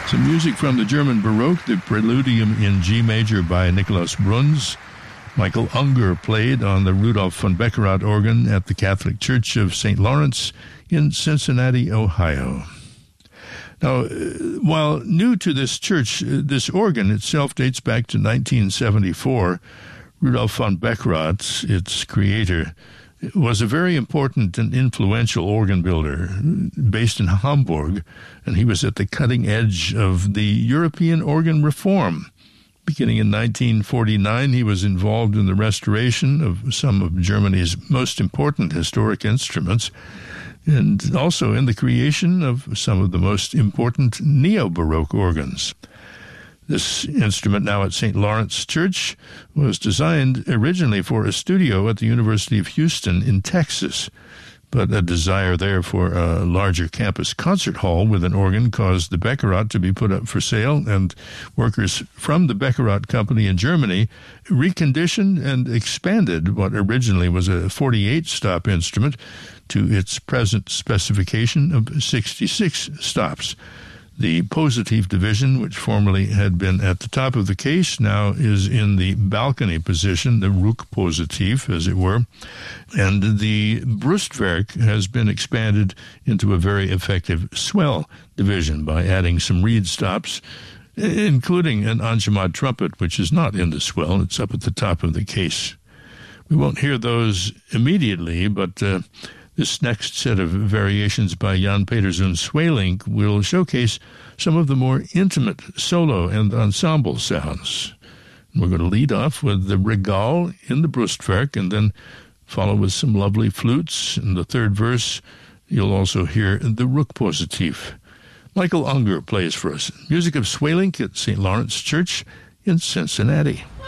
Some music from the German Baroque, the Preludium in G major by Nikolaus Bruns. Michael Unger played on the Rudolf von Beckerath organ at the Catholic Church of St. Lawrence in Cincinnati, Ohio. Now, while new to this church, this organ itself dates back to 1974. Rudolf von Beckerath, its creator, was a very important and influential organ builder based in Hamburg, and he was at the cutting edge of the European organ reform. Beginning in 1949, he was involved in the restoration of some of Germany's most important historic instruments, and also in the creation of some of the most important neo-Baroque organs. This instrument, now at St. Lawrence Church, was designed originally for a studio at the University of Houston in Texas, but a desire there for a larger campus concert hall with an organ caused the Beckerath to be put up for sale, and workers from the Beckerath Company in Germany reconditioned and expanded what originally was a 48-stop instrument to its present specification of 66 stops. The positive division, which formerly had been at the top of the case, now is in the balcony position, the Rückpositiv, as it were, and the Brustwerk has been expanded into a very effective swell division by adding some reed stops, including an Angemad trumpet, which is not in the swell. It's up at the top of the case. We won't hear those immediately, but this next set of variations by Jan Pedersen Sweelinck will showcase some of the more intimate solo and ensemble sounds. We're going to lead off with the Regal in the Brustwerk and then follow with some lovely flutes. In the third verse, you'll also hear the Rückpositiv. Michael Unger plays for us. Music of Sweelinck at St. Lawrence Church in Cincinnati.